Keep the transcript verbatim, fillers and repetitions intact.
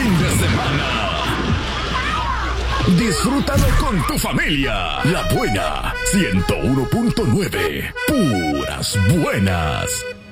fin de semana. Disfrútalo con tu familia. La Buena ciento uno punto nueve. Puras buenas.